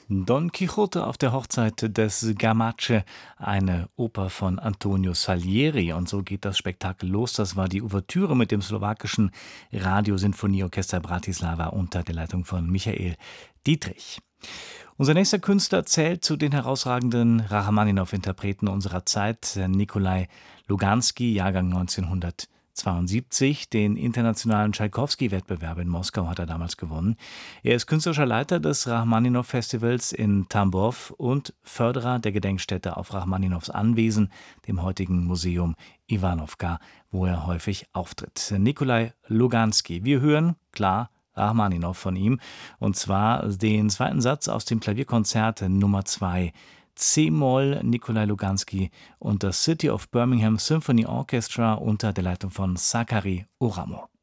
Don Quixote auf der Hochzeit des Gamache, eine Oper von Antonio Salieri. Und so geht das Spektakel los. Das war die Ouvertüre mit dem slowakischen Radiosinfonieorchester Bratislava unter der Leitung von Michael Dietrich. Unser nächster Künstler zählt zu den herausragenden Rachmaninow-Interpreten unserer Zeit, Nikolai Luganski, Jahrgang 1972. Den internationalen Tschaikowski-Wettbewerb in Moskau hat er damals gewonnen. Er ist künstlerischer Leiter des Rachmaninow-Festivals in Tambov und Förderer der Gedenkstätte auf Rachmaninows Anwesen, dem heutigen Museum Iwanowka, wo er häufig auftritt. Nikolai Luganski. Wir hören, klar, Rachmaninow von ihm, und zwar den zweiten Satz aus dem Klavierkonzert Nummer 2, C-Moll, Nikolai Luganski und das City of Birmingham Symphony Orchestra unter der Leitung von Sakari Oramo.